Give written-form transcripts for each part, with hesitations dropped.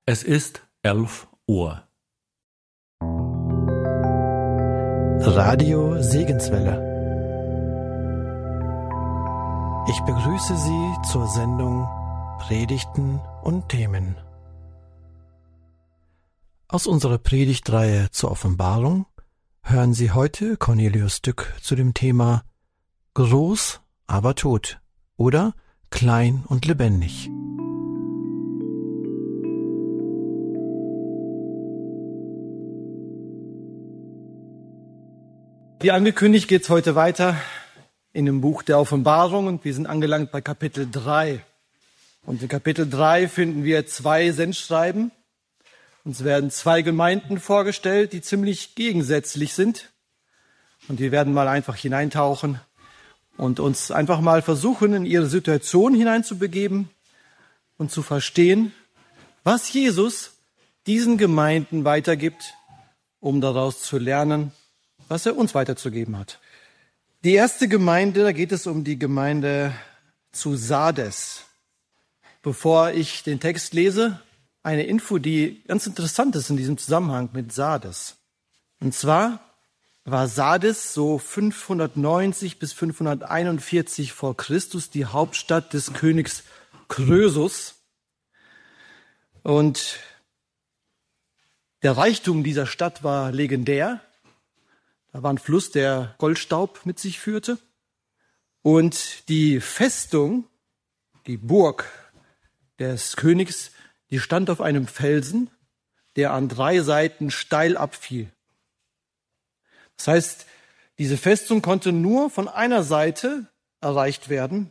Es ist 11 Uhr. Radio Segenswelle. Ich begrüße Sie zur Sendung Predigten und Themen. Aus unserer Predigtreihe zur Offenbarung hören Sie heute Cornelius Dück zu dem Thema Groß, aber tot oder Klein und lebendig. Wie angekündigt geht es heute weiter in dem Buch der Offenbarung und wir sind angelangt bei Kapitel 3. Und in Kapitel 3 finden wir 2 Sendschreiben. Uns werden 2 Gemeinden vorgestellt, die ziemlich gegensätzlich sind. Und wir werden mal einfach hineintauchen und uns einfach mal versuchen, in ihre Situation hineinzubegeben und zu verstehen, was Jesus diesen Gemeinden weitergibt, um daraus zu lernen, was er uns weiterzugeben hat. Die erste Gemeinde, da geht es um die Gemeinde zu Sardes. Bevor ich den Text lese, eine Info, die ganz interessant ist in diesem Zusammenhang mit Sardes. Und zwar war Sardes so 590 bis 541 vor Christus die Hauptstadt des Königs Krösus. Und der Reichtum dieser Stadt war legendär. Da war ein Fluss, der Goldstaub mit sich führte. Und die Festung, die Burg des Königs, die stand auf einem Felsen, der an 3 Seiten steil abfiel. Das heißt, diese Festung konnte nur von einer Seite erreicht werden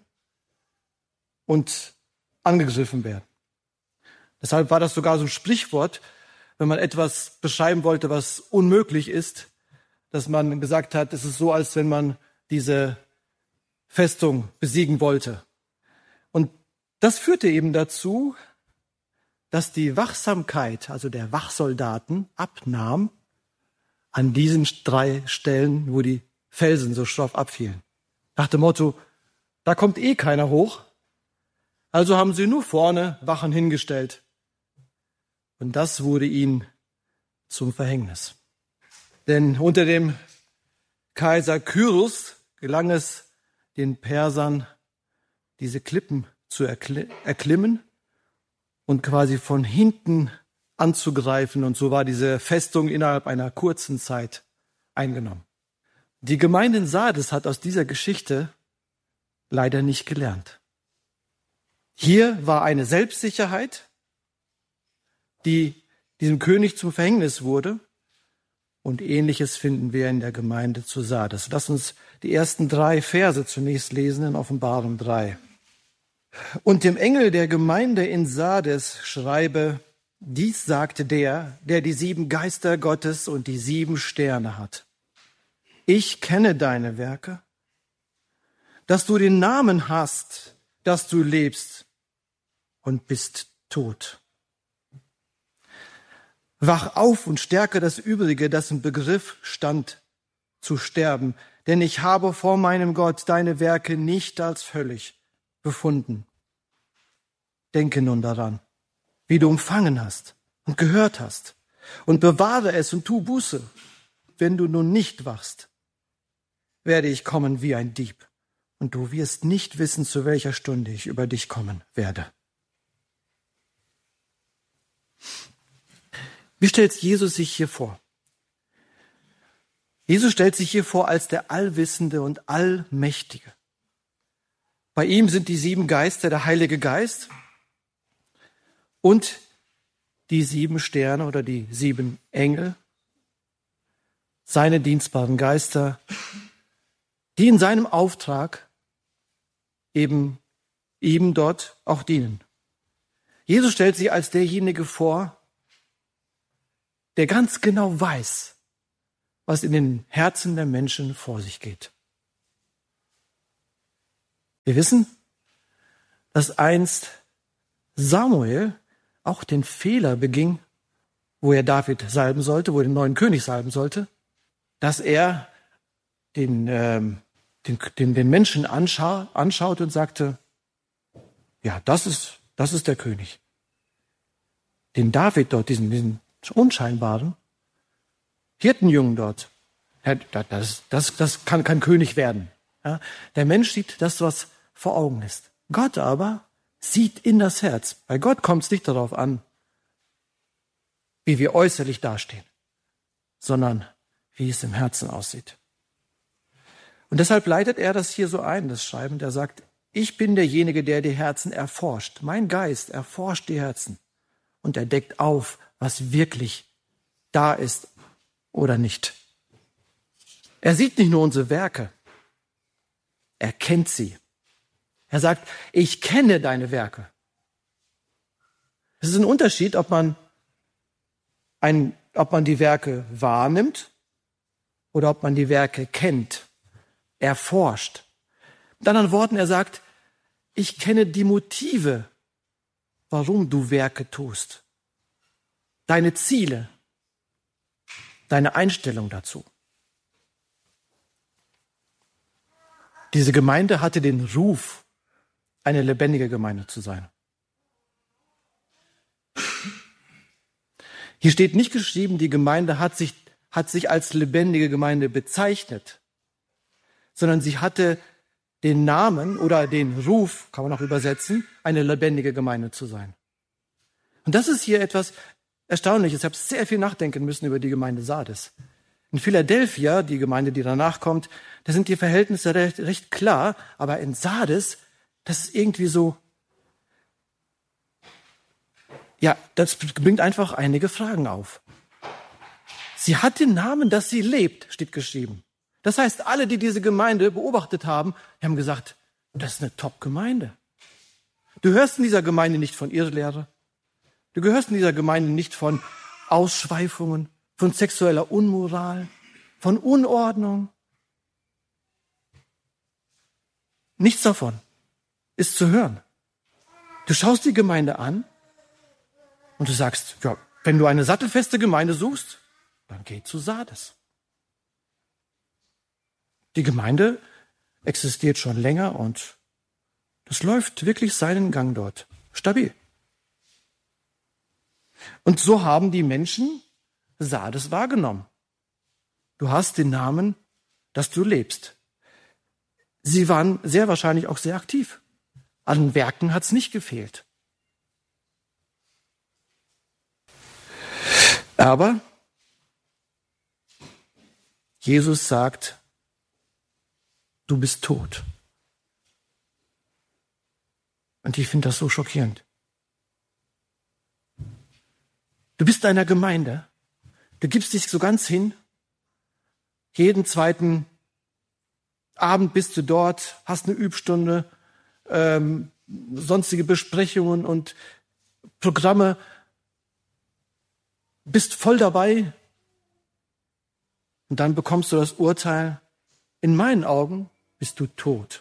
und angegriffen werden. Deshalb war das sogar so ein Sprichwort, wenn man etwas beschreiben wollte, was unmöglich ist, dass man gesagt hat, es ist so, als wenn man diese Festung besiegen wollte. Und das führte eben dazu, dass die Wachsamkeit, also der Wachsoldaten, abnahm an diesen 3 Stellen, wo die Felsen so schroff abfielen. Nach dem Motto, da kommt eh keiner hoch, also haben sie nur vorne Wachen hingestellt. Und das wurde ihnen zum Verhängnis. Denn unter dem Kaiser Kyros gelang es den Persern, diese Klippen zu erklimmen und quasi von hinten anzugreifen. Und so war diese Festung innerhalb einer kurzen Zeit eingenommen. Die Gemeinde in Sardes hat aus dieser Geschichte leider nicht gelernt. Hier war eine Selbstsicherheit, die diesem König zum Verhängnis wurde. Und Ähnliches finden wir in der Gemeinde zu Sardes. Lass uns die ersten 3 Verse zunächst lesen in Offenbarung 3. Und dem Engel der Gemeinde in Sardes schreibe, dies sagte der die 7 Geister Gottes und die 7 Sterne hat. Ich kenne deine Werke, dass du den Namen hast, dass du lebst und bist tot. Wach auf und stärke das Übrige, das im Begriff stand, zu sterben. Denn ich habe vor meinem Gott deine Werke nicht als völlig befunden. Denke nun daran, wie du empfangen hast und gehört hast. Und bewahre es und tu Buße. Wenn du nun nicht wachst, werde ich kommen wie ein Dieb. Und du wirst nicht wissen, zu welcher Stunde ich über dich kommen werde. Wie stellt Jesus sich hier vor? Jesus stellt sich hier vor als der Allwissende und Allmächtige. Bei ihm sind die 7 Geister, der Heilige Geist und die 7 Sterne oder die 7 Engel, seine dienstbaren Geister, die in seinem Auftrag eben ihm dort auch dienen. Jesus stellt sich als derjenige vor, der ganz genau weiß, was in den Herzen der Menschen vor sich geht. Wir wissen, dass einst Samuel auch den Fehler beging, wo er David salben sollte, wo er den neuen König salben sollte, dass er den Menschen anschaute und sagte, ja, das ist der König. den David dort, diesen unscheinbaren Hirtenjungen dort. Das kann kein König werden. Ja, der Mensch sieht das, was vor Augen ist. Gott aber sieht in das Herz. Bei Gott kommt es nicht darauf an, wie wir äußerlich dastehen, sondern wie es im Herzen aussieht. Und deshalb leitet er das hier so ein, das Schreiben. Der sagt, ich bin derjenige, der die Herzen erforscht. Mein Geist erforscht die Herzen. Und er deckt auf, was wirklich da ist oder nicht. Er sieht nicht nur unsere Werke, er kennt sie. Er sagt, ich kenne deine Werke. Es ist ein Unterschied, ob man die Werke wahrnimmt oder ob man die Werke kennt, erforscht. Mit anderen Worten, er sagt, ich kenne die Motive, warum du Werke tust. Deine Ziele, deine Einstellung dazu. Diese Gemeinde hatte den Ruf, eine lebendige Gemeinde zu sein. Hier steht nicht geschrieben, die Gemeinde hat sich als lebendige Gemeinde bezeichnet, sondern sie hatte den Namen oder den Ruf, kann man auch übersetzen, eine lebendige Gemeinde zu sein. Und das ist hier etwas Erstaunliches. Ich habe sehr viel nachdenken müssen über die Gemeinde Sardes. In Philadelphia, die Gemeinde, die danach kommt, da sind die Verhältnisse recht klar, aber in Sardes, das ist irgendwie so, ja, das bringt einfach einige Fragen auf. Sie hat den Namen, dass sie lebt, steht geschrieben. Das heißt, alle, die diese Gemeinde beobachtet haben, haben gesagt, das ist eine Top-Gemeinde. Du hörst in dieser Gemeinde nicht von Irrlehre. Du gehörst in dieser Gemeinde nicht von Ausschweifungen, von sexueller Unmoral, von Unordnung. Nichts davon ist zu hören. Du schaust die Gemeinde an und du sagst, ja, wenn du eine sattelfeste Gemeinde suchst, dann geh zu Sardes. Die Gemeinde existiert schon länger und das läuft wirklich seinen Gang dort. Stabil. Und so haben die Menschen Sardes wahrgenommen. Du hast den Namen, dass du lebst. Sie waren sehr wahrscheinlich auch sehr aktiv. An Werken hat es nicht gefehlt. Aber Jesus sagt, du bist tot. Und ich finde das so schockierend. Du bist deiner Gemeinde. Du gibst dich so ganz hin. Jeden zweiten Abend bist du dort, hast eine Übstunde, sonstige Besprechungen und Programme. Bist voll dabei. Und dann bekommst du das Urteil, in meinen Augen bist du tot.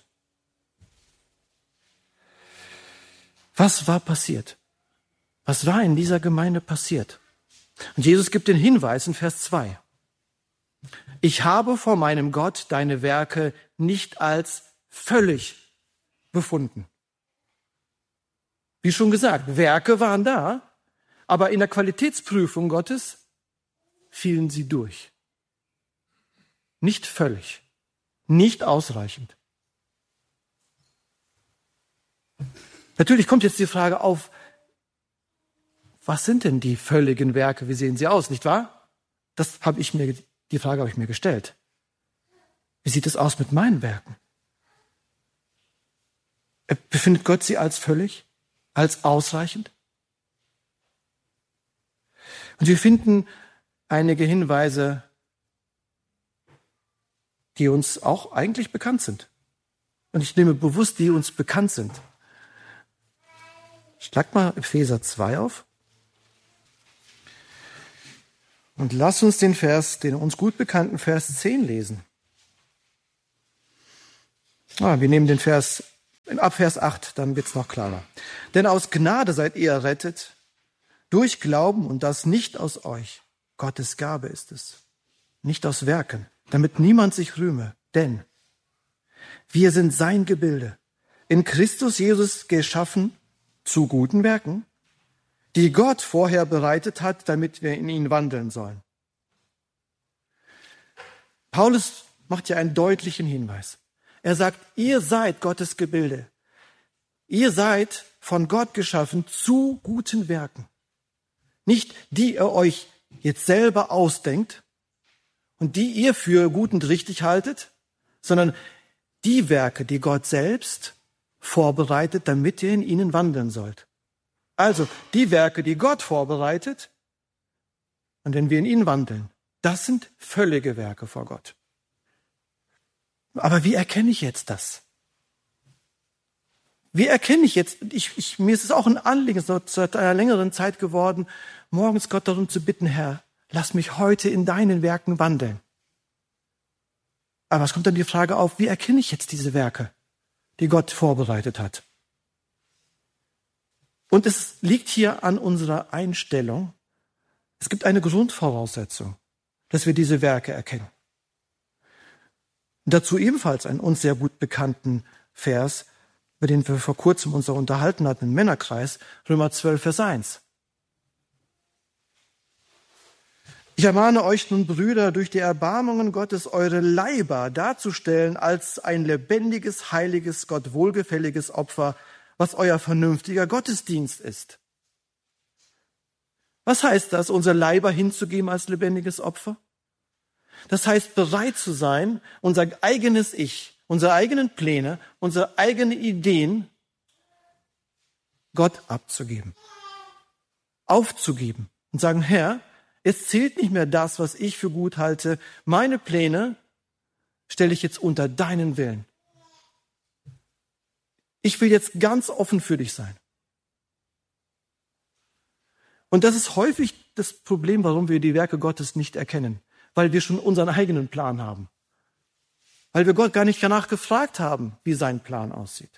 Was war passiert? Was war in dieser Gemeinde passiert? Und Jesus gibt den Hinweis in Vers 2. Ich habe vor meinem Gott deine Werke nicht als völlig befunden. Wie schon gesagt, Werke waren da, aber in der Qualitätsprüfung Gottes fielen sie durch. Nicht völlig, nicht ausreichend. Natürlich kommt jetzt die Frage auf, was sind denn die völligen Werke? Wie sehen sie aus, nicht wahr? Die Frage habe ich mir gestellt. Wie sieht es aus mit meinen Werken? Befindet Gott sie als völlig, als ausreichend? Und wir finden einige Hinweise, die uns auch eigentlich bekannt sind. Und ich nehme bewusst, die uns bekannt sind. Schlag mal Epheser 2 auf. Und lass uns den uns gut bekannten Vers 10 lesen. Wir nehmen den Vers, ab Vers 8, dann wird's noch klarer. Denn aus Gnade seid ihr errettet, durch Glauben und das nicht aus euch. Gottes Gabe ist es, nicht aus Werken, damit niemand sich rühme. Denn wir sind sein Gebilde, in Christus Jesus geschaffen zu guten Werken, die Gott vorher bereitet hat, damit wir in ihnen wandeln sollen. Paulus macht ja einen deutlichen Hinweis. Er sagt, ihr seid Gottes Gebilde. Ihr seid von Gott geschaffen zu guten Werken. Nicht die ihr euch jetzt selber ausdenkt und die ihr für gut und richtig haltet, sondern die Werke, die Gott selbst vorbereitet, damit ihr in ihnen wandeln sollt. Also die Werke, die Gott vorbereitet, und wenn wir in ihnen wandeln, das sind völlige Werke vor Gott. Aber wie erkenne ich jetzt das? Wie erkenne ich jetzt, mir ist es auch ein Anliegen, seit einer längeren Zeit geworden, morgens Gott darum zu bitten, Herr, lass mich heute in deinen Werken wandeln. Aber es kommt dann die Frage auf, wie erkenne ich jetzt diese Werke, die Gott vorbereitet hat? Und es liegt hier an unserer Einstellung. Es gibt eine Grundvoraussetzung, dass wir diese Werke erkennen. Und dazu ebenfalls einen uns sehr gut bekannten Vers, über den wir vor kurzem uns auch unterhalten hatten im Männerkreis, Römer 12, Vers 1. Ich ermahne euch nun, Brüder, durch die Erbarmungen Gottes eure Leiber darzustellen als ein lebendiges, heiliges, Gott wohlgefälliges Opfer, was euer vernünftiger Gottesdienst ist. Was heißt das, unser Leiber hinzugeben als lebendiges Opfer? Das heißt, bereit zu sein, unser eigenes Ich, unsere eigenen Pläne, unsere eigenen Ideen Gott abzugeben, aufzugeben und sagen, Herr, es zählt nicht mehr das, was ich für gut halte. Meine Pläne stelle ich jetzt unter deinen Willen. Ich will jetzt ganz offen für dich sein. Und das ist häufig das Problem, warum wir die Werke Gottes nicht erkennen. Weil wir schon unseren eigenen Plan haben. Weil wir Gott gar nicht danach gefragt haben, wie sein Plan aussieht.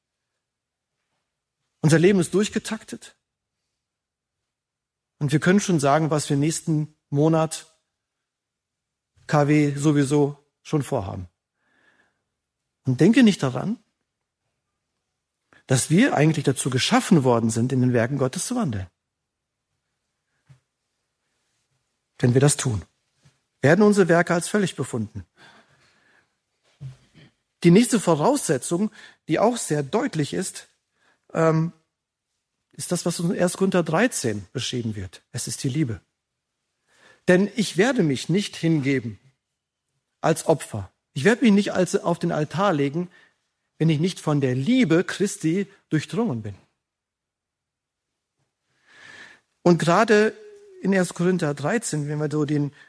Unser Leben ist durchgetaktet. Und wir können schon sagen, was wir nächsten Monat KW sowieso schon vorhaben. Und denke nicht daran, dass wir eigentlich dazu geschaffen worden sind, in den Werken Gottes zu wandeln. Wenn wir das tun, werden unsere Werke als völlig befunden. Die nächste Voraussetzung, die auch sehr deutlich ist, ist das, was in 1. Korinther 13 beschrieben wird. Es ist die Liebe. Denn ich werde mich nicht hingeben als Opfer. Ich werde mich nicht auf den Altar legen, wenn ich nicht von der Liebe Christi durchdrungen bin. Und gerade in 1. Korinther 13, wenn wir so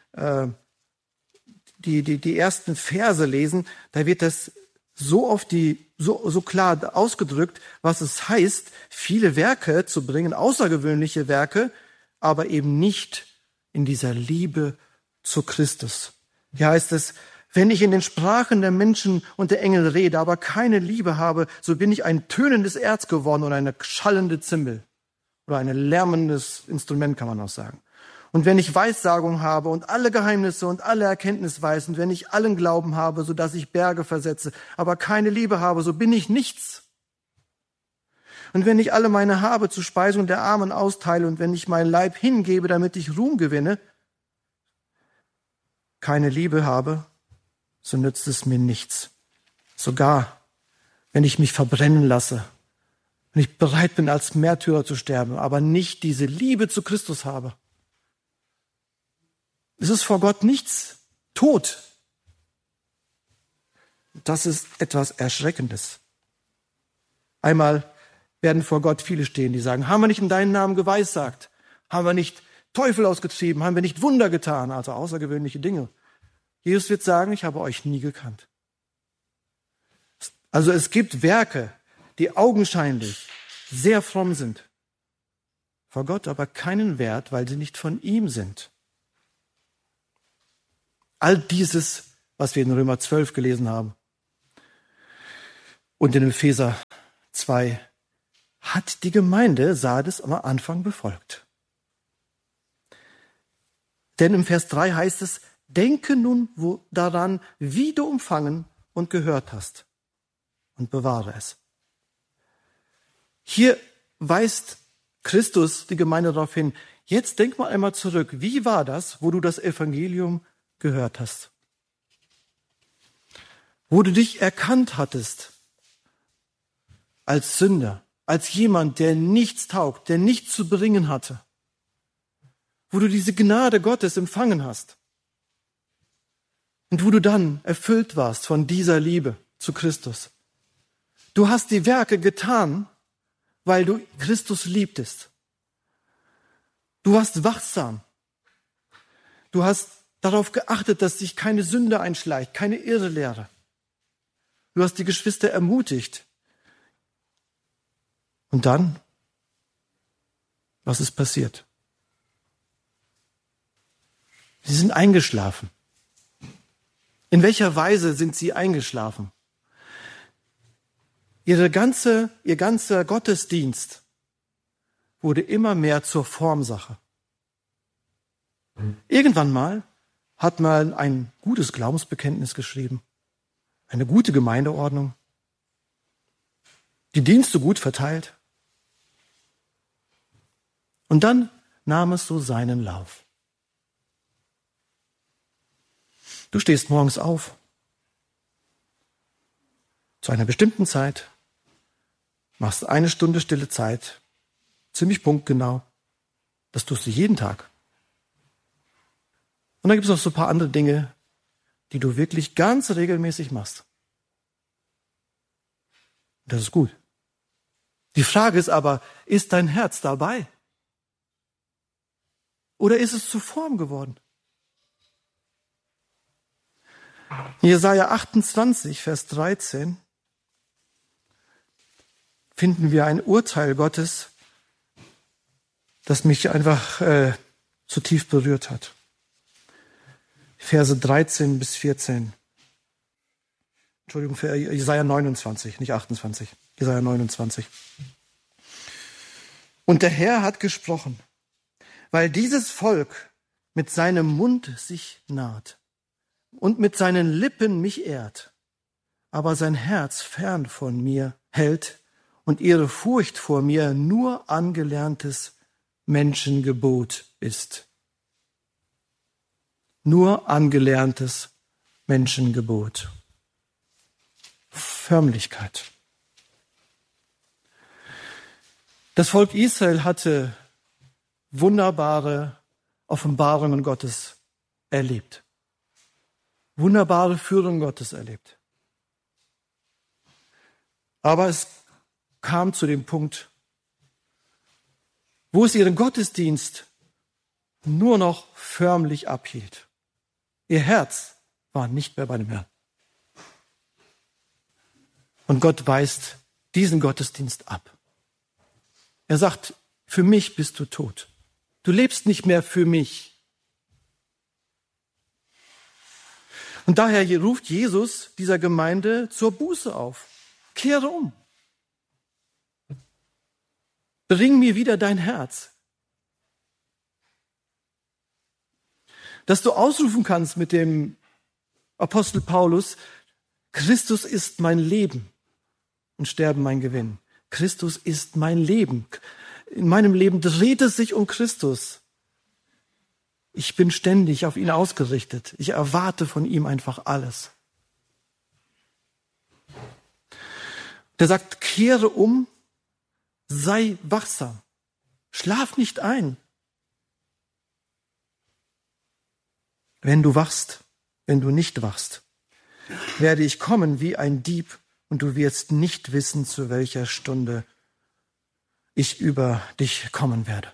die ersten Verse lesen, da wird das so klar ausgedrückt, was es heißt, viele Werke zu bringen, außergewöhnliche Werke, aber eben nicht in dieser Liebe zu Christus. Hier heißt es, wenn ich in den Sprachen der Menschen und der Engel rede, aber keine Liebe habe, so bin ich ein tönendes Erz geworden und eine schallende Zimbel. Oder ein lärmendes Instrument, kann man auch sagen. Und wenn ich Weissagung habe und alle Geheimnisse und alle Erkenntnis weiß, und wenn ich allen Glauben habe, so dass ich Berge versetze, aber keine Liebe habe, so bin ich nichts. Und wenn ich alle meine Habe zur Speisung der Armen austeile und wenn ich meinen Leib hingebe, damit ich Ruhm gewinne, keine Liebe habe, so nützt es mir nichts. Sogar wenn ich mich verbrennen lasse, wenn ich bereit bin, als Märtyrer zu sterben, aber nicht diese Liebe zu Christus habe. Es ist vor Gott nichts tot. Das ist etwas Erschreckendes. Einmal werden vor Gott viele stehen, die sagen, haben wir nicht in deinen Namen geweissagt? Haben wir nicht Teufel ausgetrieben? Haben wir nicht Wunder getan? Also außergewöhnliche Dinge. Jesus wird sagen, ich habe euch nie gekannt. Also es gibt Werke, die augenscheinlich sehr fromm sind, vor Gott aber keinen Wert, weil sie nicht von ihm sind. All dieses, was wir in Römer 12 gelesen haben und in Epheser 2, hat die Gemeinde Sardes am Anfang befolgt. Denn im Vers 3 heißt es, denke nun daran, wie du empfangen und gehört hast, und bewahre es. Hier weist Christus die Gemeinde darauf hin, jetzt denk mal einmal zurück, wie war das, wo du das Evangelium gehört hast? Wo du dich erkannt hattest als Sünder, als jemand, der nichts taugt, der nichts zu bringen hatte. Wo du diese Gnade Gottes empfangen hast. Und wo du dann erfüllt warst von dieser Liebe zu Christus. Du hast die Werke getan, weil du Christus liebtest. Du warst wachsam. Du hast darauf geachtet, dass dich keine Sünde einschleicht, keine Irrlehre. Du hast die Geschwister ermutigt. Und dann, was ist passiert? Sie sind eingeschlafen. In welcher Weise sind sie eingeschlafen? Ihr ganzer Gottesdienst wurde immer mehr zur Formsache. Irgendwann mal hat man ein gutes Glaubensbekenntnis geschrieben, eine gute Gemeindeordnung, die Dienste gut verteilt. Und dann nahm es so seinen Lauf. Du stehst morgens auf, zu einer bestimmten Zeit, machst 1 Stunde stille Zeit, ziemlich punktgenau. Das tust du jeden Tag. Und dann gibt es noch so ein paar andere Dinge, die du wirklich ganz regelmäßig machst. Das ist gut. Die Frage ist aber, ist dein Herz dabei? Oder ist es zur Form geworden? In Jesaja 28, Vers 13 finden wir ein Urteil Gottes, das mich einfach zutiefst berührt hat. Verse 13 bis 14. Entschuldigung, für Jesaja 29, nicht 28. Jesaja 29. Und der Herr hat gesprochen, weil dieses Volk mit seinem Mund sich naht und mit seinen Lippen mich ehrt, aber sein Herz fern von mir hält und ihre Furcht vor mir nur angelerntes Menschengebot ist. Nur angelerntes Menschengebot. Förmlichkeit. Das Volk Israel hatte wunderbare Offenbarungen Gottes erlebt. Wunderbare Führung Gottes erlebt. Aber es kam zu dem Punkt, wo es ihren Gottesdienst nur noch förmlich abhielt. Ihr Herz war nicht mehr bei dem Herrn. Und Gott weist diesen Gottesdienst ab. Er sagt, für mich bist du tot. Du lebst nicht mehr für mich. Und daher ruft Jesus dieser Gemeinde zur Buße auf. Kehre um. Bring mir wieder dein Herz. Dass du ausrufen kannst mit dem Apostel Paulus, Christus ist mein Leben und Sterben mein Gewinn. Christus ist mein Leben. In meinem Leben dreht es sich um Christus. Ich bin ständig auf ihn ausgerichtet. Ich erwarte von ihm einfach alles. Der sagt, kehre um, sei wachsam. Schlaf nicht ein. Wenn du wachst, wenn du nicht wachst, werde ich kommen wie ein Dieb und du wirst nicht wissen, zu welcher Stunde ich über dich kommen werde.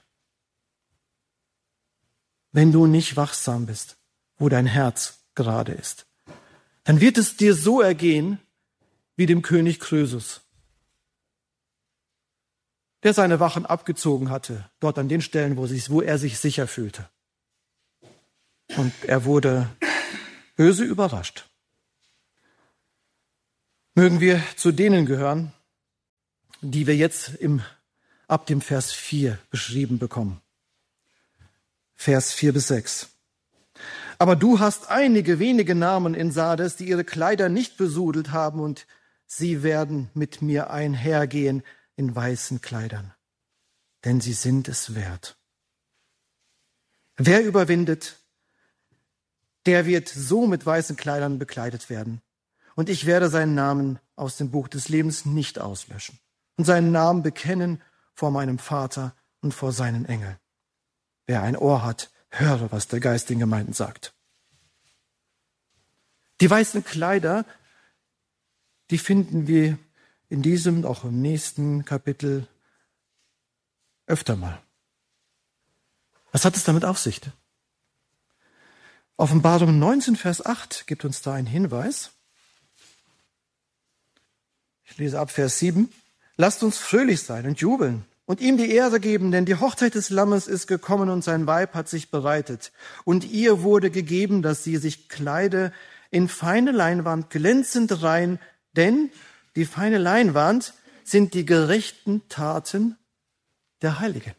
Wenn du nicht wachsam bist, wo dein Herz gerade ist, dann wird es dir so ergehen wie dem König Krösus, der seine Wachen abgezogen hatte, dort an den Stellen, wo er sich sicher fühlte. Und er wurde böse überrascht. Mögen wir zu denen gehören, die wir jetzt ab dem Vers 4 beschrieben bekommen. Vers 4 bis 6. Aber du hast einige wenige Namen in Sardes, die ihre Kleider nicht besudelt haben, und sie werden mit mir einhergehen in weißen Kleidern. denn sie sind es wert. Wer überwindet, der wird so mit weißen Kleidern bekleidet werden. Und ich werde seinen Namen aus dem Buch des Lebens nicht auslöschen und seinen Namen bekennen vor meinem Vater und vor seinen Engeln. Wer ein Ohr hat, höre, was der Geist den Gemeinden sagt. Die weißen Kleider, die finden wir in diesem, auch im nächsten Kapitel öfter mal. Was hat es damit auf sich? Offenbarung 19, Vers 8 gibt uns da einen Hinweis. Ich lese ab Vers 7. Lasst uns fröhlich sein und jubeln und ihm die Ehre geben, denn die Hochzeit des Lammes ist gekommen und sein Weib hat sich bereitet. Und ihr wurde gegeben, dass sie sich kleide in feine Leinwand, glänzend rein, denn die feine Leinwand sind die gerechten Taten der Heiligen.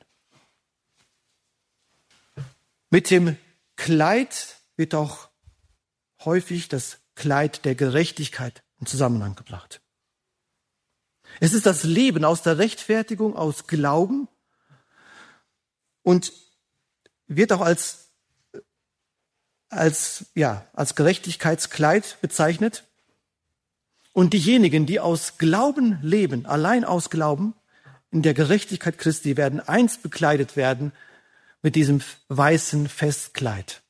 Mit dem Kleid wird auch häufig das Kleid der Gerechtigkeit in Zusammenhang gebracht. Es ist das Leben aus der Rechtfertigung, aus Glauben und wird auch als Gerechtigkeitskleid bezeichnet. Und diejenigen, die aus Glauben leben, allein aus Glauben, in der Gerechtigkeit Christi, werden einst bekleidet werden mit diesem weißen Festkleid,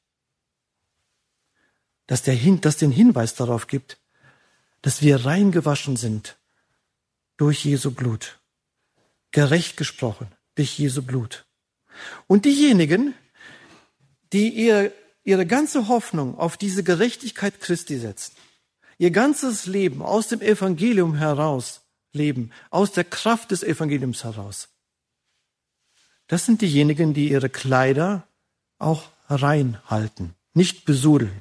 das den Hinweis darauf gibt, dass wir rein gewaschen sind durch Jesu Blut, gerecht gesprochen durch Jesu Blut. Und diejenigen, die ihre ganze Hoffnung auf diese Gerechtigkeit Christi setzen, ihr ganzes Leben aus dem Evangelium heraus leben, aus der Kraft des Evangeliums heraus, das sind diejenigen, die ihre Kleider auch rein halten, nicht besudeln.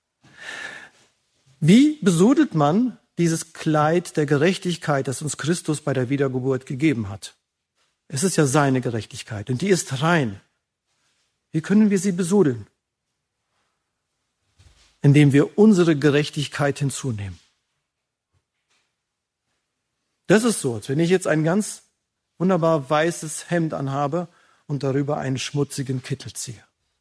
Wie besudelt man dieses Kleid der Gerechtigkeit, das uns Christus bei der Wiedergeburt gegeben hat? Es ist ja seine Gerechtigkeit und die ist rein. Wie können wir sie besudeln? Indem wir unsere Gerechtigkeit hinzunehmen. Das ist so, als wenn ich jetzt ein ganz wunderbar weißes Hemd anhabe und darüber einen schmutzigen Kittel ziehe.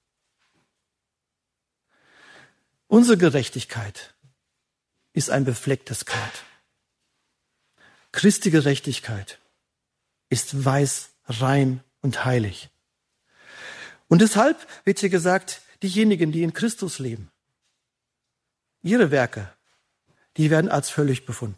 Unsere Gerechtigkeit ist ein beflecktes Kleid. Christi Gerechtigkeit ist weiß, rein und heilig. Und deshalb wird hier gesagt, diejenigen, die in Christus leben, ihre Werke, die werden als völlig befunden.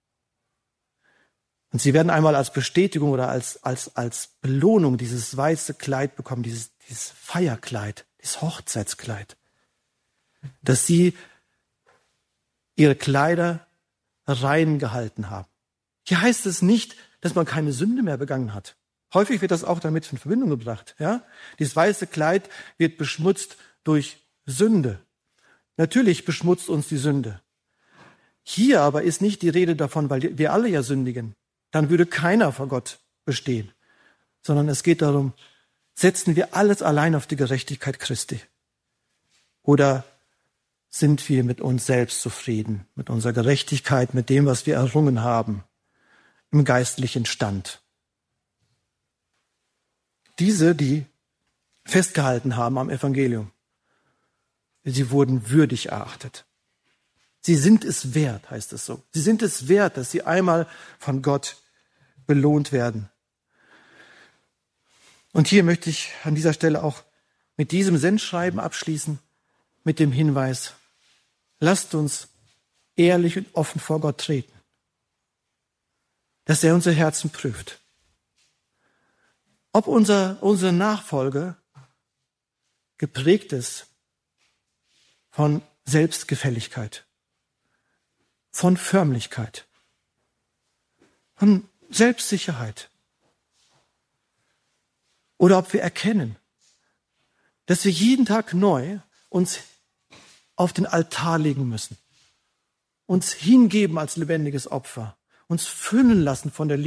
Und sie werden einmal als Bestätigung oder als Belohnung dieses weiße Kleid bekommen, dieses Feierkleid, dieses Hochzeitskleid, dass sie ihre Kleider rein gehalten haben. Hier heißt es nicht, dass man keine Sünde mehr begangen hat. Häufig wird das auch damit in Verbindung gebracht. Ja? Dieses weiße Kleid wird beschmutzt durch Sünde. Natürlich beschmutzt uns die Sünde. Hier aber ist nicht die Rede davon, weil wir alle ja sündigen. Dann würde keiner vor Gott bestehen. Sondern es geht darum, setzen wir alles allein auf die Gerechtigkeit Christi? Oder sind wir mit uns selbst zufrieden, mit unserer Gerechtigkeit, mit dem, was wir errungen haben, im geistlichen Stand? Diese, die festgehalten haben am Evangelium, sie wurden würdig erachtet. Sie sind es wert, heißt es so. Sie sind es wert, dass sie einmal von Gott belohnt werden. Und hier möchte ich an dieser Stelle auch mit diesem Sendschreiben abschließen, mit dem Hinweis, lasst uns ehrlich und offen vor Gott treten, dass er unsere Herzen prüft. Ob unsere Nachfolge geprägt ist von Selbstgefälligkeit, von Förmlichkeit, von Selbstsicherheit. Oder ob wir erkennen, dass wir jeden Tag neu uns auf den Altar legen müssen, uns hingeben als lebendiges Opfer, uns füllen lassen von der